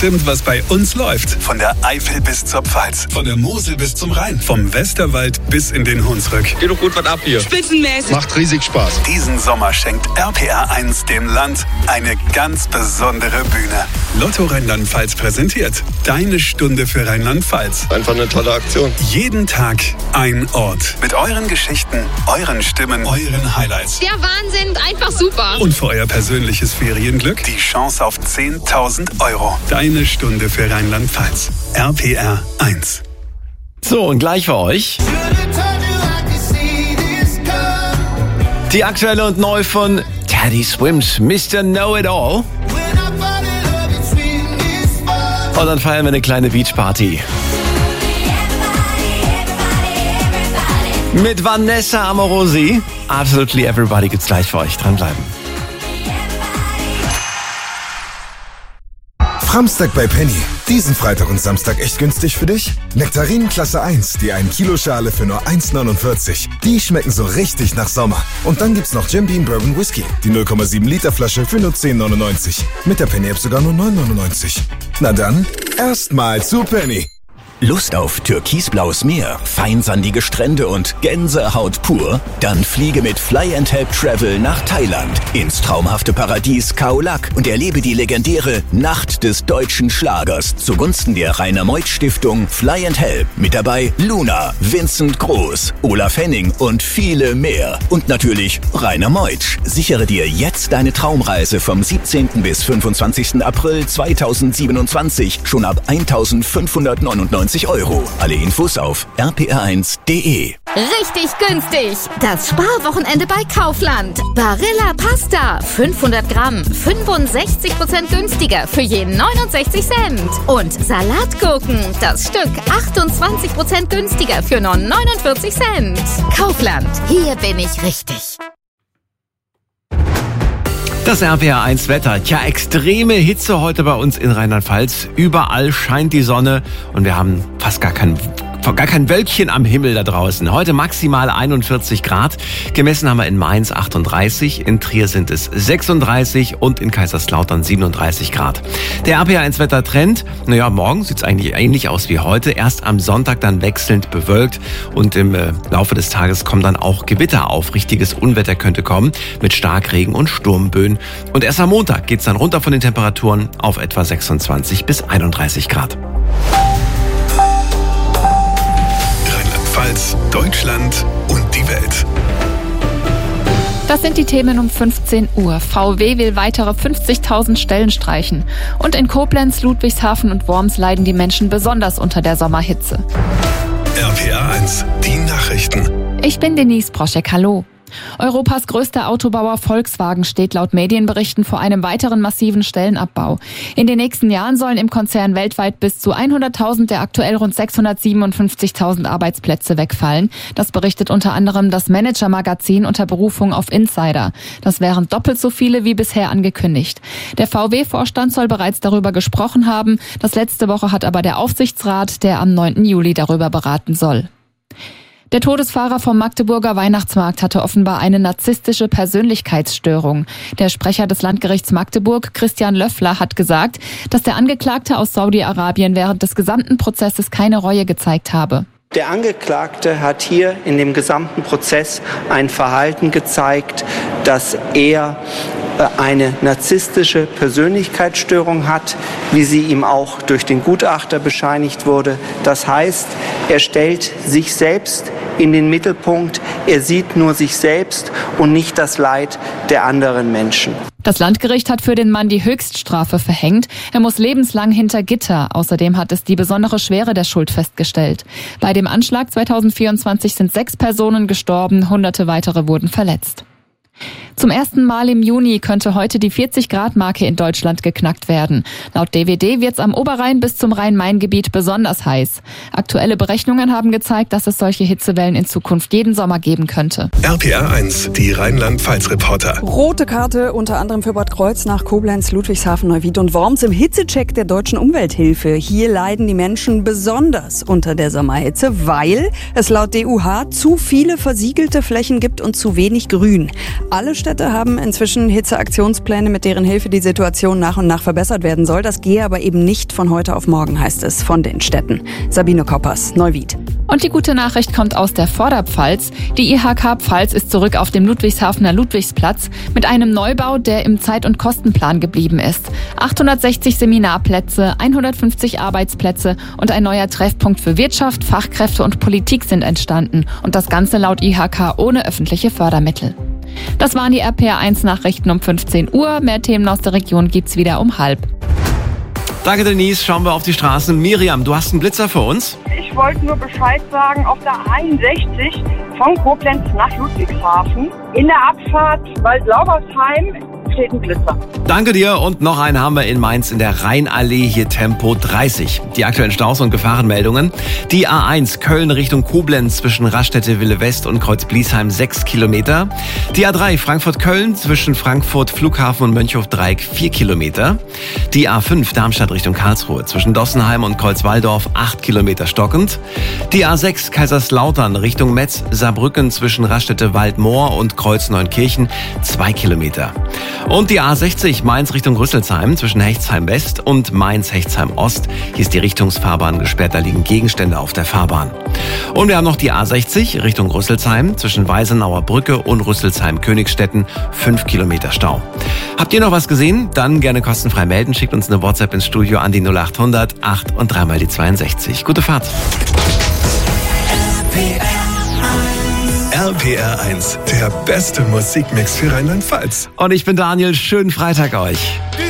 bestimmt, was bei uns läuft. Von der Eifel bis zur Pfalz, von der Mosel bis zum Rhein, vom Westerwald bis in den Hunsrück. Geht doch gut was ab hier. Spitzenmäßig. Macht riesig Spaß. Diesen Sommer schenkt RPR1 dem Land eine ganz besondere Bühne. Lotto Rheinland-Pfalz präsentiert Deine Stunde für Rheinland-Pfalz. Einfach eine tolle Aktion. Jeden Tag ein Ort. Mit euren Geschichten, euren Stimmen, euren Highlights. Der Wahnsinn, einfach super. Und für euer persönliches Ferienglück die Chance auf 10.000 Euro. Deine Stunde für Rheinland-Pfalz. RPR1. So, und gleich für euch die aktuelle und neu von Teddy Swims, Mr. Know-It-All. Und dann feiern wir eine kleine Beachparty. Mit Vanessa Amorosi. Absolutely Everybody gibt's gleich für euch. Dranbleiben. Framstag bei Penny. Diesen Freitag und Samstag echt günstig für dich? Nektarinen Klasse 1, die 1 Kilo Schale für nur 1,49. Die schmecken so richtig nach Sommer. Und dann gibt's noch Jim Beam Bourbon Whisky, die 0,7 Liter Flasche für nur 10,99. Mit der Penny App sogar nur 9,99. Na dann, erstmal zu Penny. Lust auf türkisblaues Meer, feinsandige Strände und Gänsehaut pur? Dann fliege mit Fly & Help Travel nach Thailand ins traumhafte Paradies Khao Lak und erlebe die legendäre Nacht des deutschen Schlagers zugunsten der Rainer Meuth Stiftung Fly & Help. Mit dabei Luna, Vincent Groß, Olaf Henning und viele mehr. Und natürlich Rainer Meuth. Sichere dir jetzt deine Traumreise vom 17. bis 25. April 2027 schon ab 1.599 €. Alle Infos auf rpr1.de. Richtig günstig! Das Sparwochenende bei Kaufland. Barilla Pasta, 500 Gramm, 65% günstiger für je 69 Cent. Und Salatgurken, das Stück 28% günstiger für nur 49 Cent. Kaufland, hier bin ich richtig. Das RPR1 Wetter. Tja, extreme Hitze heute bei uns in Rheinland-Pfalz. Überall scheint die Sonne und wir haben fast gar kein Wölkchen am Himmel da draußen. Heute maximal 41 Grad. Gemessen haben wir in Mainz 38, in Trier sind es 36 und in Kaiserslautern 37 Grad. Der RPR1 Wettertrend, morgen sieht es eigentlich ähnlich aus wie heute. Erst am Sonntag dann wechselnd bewölkt und im Laufe des Tages kommen dann auch Gewitter auf. Richtiges Unwetter könnte kommen mit Starkregen und Sturmböen. Und erst am Montag geht's dann runter von den Temperaturen auf etwa 26 bis 31 Grad. Rheinland-Pfalz, Deutschland und die Welt. Das sind die Themen um 15 Uhr. VW will weitere 50.000 Stellen streichen. Und in Koblenz, Ludwigshafen und Worms leiden die Menschen besonders unter der Sommerhitze. RPR1, die Nachrichten. Ich bin Denise Proschek, hallo. Europas größter Autobauer Volkswagen steht laut Medienberichten vor einem weiteren massiven Stellenabbau. In den nächsten Jahren sollen im Konzern weltweit bis zu 100.000 der aktuell rund 657.000 Arbeitsplätze wegfallen. Das berichtet unter anderem das Manager-Magazin unter Berufung auf Insider. Das wären doppelt so viele wie bisher angekündigt. Der VW-Vorstand soll bereits darüber gesprochen haben. Das letzte Woche hat aber der Aufsichtsrat, der am 9. Juli darüber beraten soll. Der Todesfahrer vom Magdeburger Weihnachtsmarkt hatte offenbar eine narzisstische Persönlichkeitsstörung. Der Sprecher des Landgerichts Magdeburg, Christian Löffler, hat gesagt, dass der Angeklagte aus Saudi-Arabien während des gesamten Prozesses keine Reue gezeigt habe. Der Angeklagte hat hier in dem gesamten Prozess ein Verhalten gezeigt, dass er eine narzisstische Persönlichkeitsstörung hat, wie sie ihm auch durch den Gutachter bescheinigt wurde. Das heißt, er stellt sich selbst in den Mittelpunkt, er sieht nur sich selbst und nicht das Leid der anderen Menschen. Das Landgericht hat für den Mann die Höchststrafe verhängt. Er muss lebenslang hinter Gitter. Außerdem hat es die besondere Schwere der Schuld festgestellt. Bei dem Anschlag 2024 sind 6 Personen gestorben, Hunderte weitere wurden verletzt. Zum ersten Mal im Juni könnte heute die 40-Grad-Marke in Deutschland geknackt werden. Laut DWD wird es am Oberrhein bis zum Rhein-Main-Gebiet besonders heiß. Aktuelle Berechnungen haben gezeigt, dass es solche Hitzewellen in Zukunft jeden Sommer geben könnte. RPR1, die Rheinland-Pfalz-Reporter. Rote Karte unter anderem für Bad Kreuznach, Koblenz, Ludwigshafen, Neuwied und Worms im Hitzecheck der Deutschen Umwelthilfe. Hier leiden die Menschen besonders unter der Sommerhitze, weil es laut DUH zu viele versiegelte Flächen gibt und zu wenig Grün. Alle Städte haben inzwischen Hitzeaktionspläne, mit deren Hilfe die Situation nach und nach verbessert werden soll. Das gehe aber eben nicht von heute auf morgen, heißt es von den Städten. Sabine Koppers, Neuwied. Und die gute Nachricht kommt aus der Vorderpfalz. Die IHK Pfalz ist zurück auf dem Ludwigshafener Ludwigsplatz mit einem Neubau, der im Zeit- und Kostenplan geblieben ist. 860 Seminarplätze, 150 Arbeitsplätze und ein neuer Treffpunkt für Wirtschaft, Fachkräfte und Politik sind entstanden. Und das Ganze laut IHK ohne öffentliche Fördermittel. Das waren die RPR1 Nachrichten um 15 Uhr. Mehr Themen aus der Region gibt's wieder um 12:30. Danke, Denise. Schauen wir auf die Straßen. Miriam, du hast einen Blitzer für uns? Ich wollte nur Bescheid sagen, auf der 61 von Koblenz nach Ludwigshafen, in der Abfahrt Waldlaubersheim, steht ein Blitzer. Danke dir. Und noch einen haben wir in Mainz in der Rheinallee, hier Tempo 30. Die aktuellen Staus und Gefahrenmeldungen. Die A1 Köln Richtung Koblenz zwischen Raststätte-Wille West und Kreuz-Bliesheim 6 Kilometer. Die A3 Frankfurt-Köln zwischen Frankfurt Flughafen und Mönchhof-Dreieck 4 Kilometer. Die A5 Darmstadt Richtung Karlsruhe zwischen Dossenheim und Kreuzwaldorf 8 Kilometer stockend. Die A6 Kaiserslautern Richtung Metz Saarbrücken zwischen Raststätte-Waldmoor und Kreuz-Neunkirchen 2 Kilometer. Und die A60 Mainz Richtung Rüsselsheim zwischen Hechtsheim West und Mainz-Hechtsheim Ost. Hier ist die Richtungsfahrbahn gesperrt, da liegen Gegenstände auf der Fahrbahn. Und wir haben noch die A60 Richtung Rüsselsheim zwischen Weisenauer Brücke und Rüsselsheim-Königstetten 5 Kilometer Stau. Habt ihr noch was gesehen? Dann gerne kostenfrei melden. Schickt uns eine WhatsApp ins Studio an die 0800 8 und 3 mal die 62. Gute Fahrt. RPR1, der beste Musikmix für Rheinland-Pfalz. Und ich bin Daniel. Schönen Freitag euch.